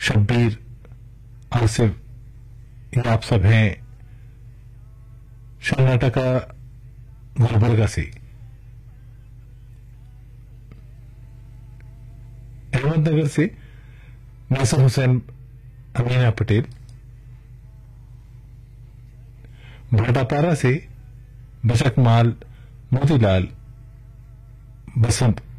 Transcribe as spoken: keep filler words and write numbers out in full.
शब्बीर, आसिफ, ये आप सब हैं कर्नाटका गुलबर्गा से। अहमदनगर से नासिर हुसैन, अमीना पटेल। भाटापारा से बचक माल, मोतीलाल, बसंत